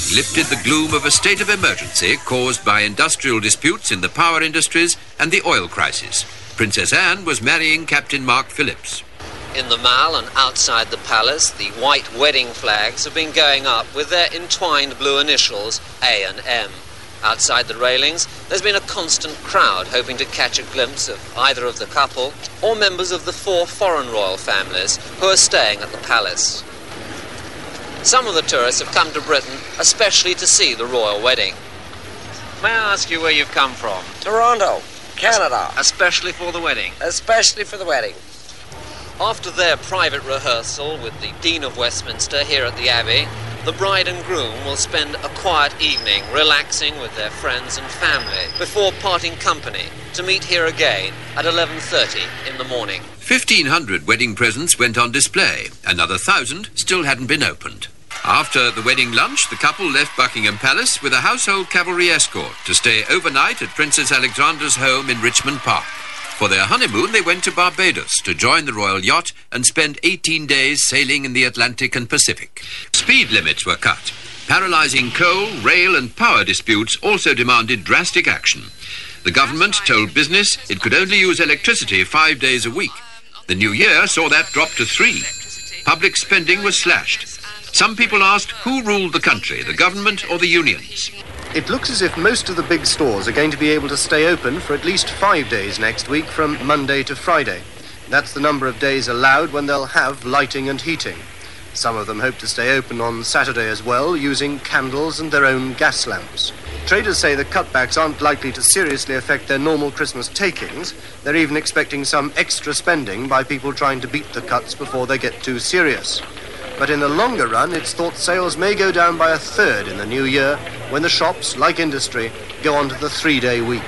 lifted the gloom of a state of emergency caused by industrial disputes in the power industries and the oil crisis. Princess Anne was marrying Captain Mark Phillips. In the Mall and outside the palace, the white wedding flags have been going up with their entwined blue initials, A and M. Outside the railings, there's been a constant crowd hoping to catch a glimpse of either of the couple or members of the 4 foreign royal families who are staying at the palace. Some of the tourists have come to Britain especially to see the royal wedding. May I ask you where you've come from? Toronto, Canada. Especially for the wedding? Especially for the wedding. After their private rehearsal with the Dean of Westminster here at the Abbey, the bride and groom will spend a quiet evening relaxing with their friends and family before parting company to meet here again at 11:30 in the morning. 1,500 wedding presents went on display. Another 1,000 still hadn't been opened. After the wedding lunch, the couple left Buckingham Palace with a household cavalry escort to stay overnight at Princess Alexandra's home in Richmond Park. For their honeymoon, they went to Barbados to join the royal yacht and spend 18 days sailing in the Atlantic and Pacific. Speed limits were cut. Paralysing coal, rail and power disputes also demanded drastic action. The government told business it could only use electricity 5 days a week. The new year saw that drop to 3. Public spending was slashed. Some people asked who ruled the country, the government or the unions. It looks as if most of the big stores are going to be able to stay open for at least 5 days next week from Monday to Friday. That's the number of days allowed when they'll have lighting and heating. Some of them hope to stay open on Saturday as well, using candles and their own gas lamps. Traders say the cutbacks aren't likely to seriously affect their normal Christmas takings. They're even expecting some extra spending by people trying to beat the cuts before they get too serious. But in the longer run, it's thought sales may go down by 1/3 in the new year when the shops, like industry, go on to the 3-day week.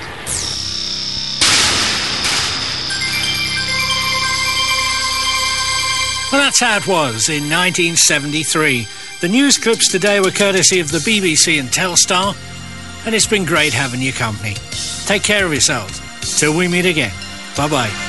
Well, that's how it was in 1973. The news clips today were courtesy of the BBC and Telstar, and it's been great having your company. Take care of yourselves. Till we meet again. Bye-bye.